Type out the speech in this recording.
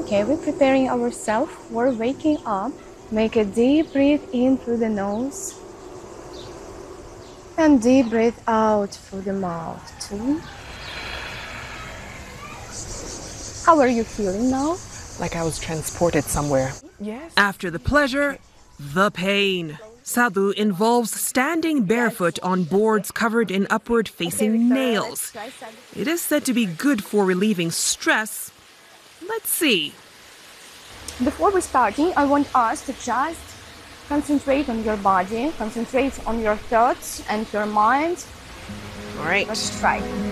Okay, we're preparing ourselves. We're waking up. Make a deep breath in through the nose. And deep breath out through the mouth too. How are you feeling now? Like I was transported somewhere. Yes. After the pleasure, the pain. Sadhu involves standing barefoot on boards covered in upward-facing nails. It is said to be good for relieving stress. Let's see. Before we starting, I want us to just concentrate on your body, concentrate on your thoughts and your mind. All right. Let's try.